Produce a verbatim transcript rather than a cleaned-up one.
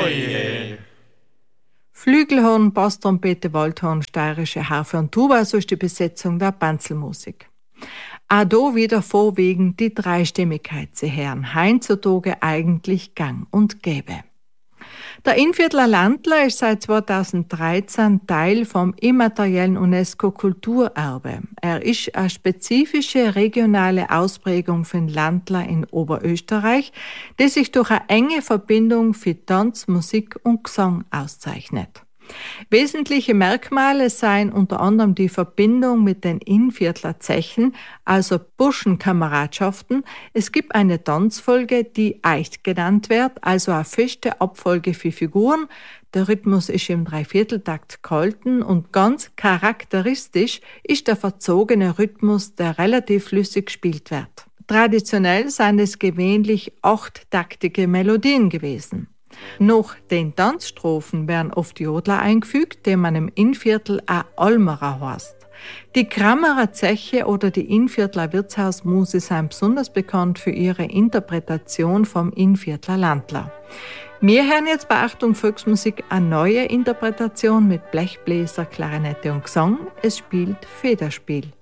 Oje. Flügelhorn, Basstrompete, Waldhorn, steirische Harfe und Tuba, so ist die Besetzung der Banzelmusik. Auch da wieder vorwiegend die Dreistimmigkeit zu hören, heutzutage eigentlich gang und gäbe. Der Innviertler Landler ist seit zweitausenddreizehn Teil vom immateriellen UNESCO-Kulturerbe. Er ist eine spezifische regionale Ausprägung für den Landler in Oberösterreich, die sich durch eine enge Verbindung für Tanz, Musik und Gesang auszeichnet. Wesentliche Merkmale seien unter anderem die Verbindung mit den Innviertler Zechen, also Burschenkameradschaften. Es gibt eine Tanzfolge, die Eicht genannt wird, also eine feste Abfolge für Figuren. Der Rhythmus ist im Dreivierteltakt gehalten und ganz charakteristisch ist der verzogene Rhythmus, der relativ flüssig gespielt wird. Traditionell seien es gewöhnlich achttaktige Melodien gewesen. Nach den Tanzstrophen werden oft Jodler eingefügt, die man im Innviertel auch Almerer heißt. Die Krammerer Zeche oder die Innviertler Wirtshausmuse sind besonders bekannt für ihre Interpretation vom Innviertler Landler. Wir hören jetzt bei Achtung Volksmusik eine neue Interpretation mit Blechbläser, Klarinette und Gesang. Es spielt Federspiel.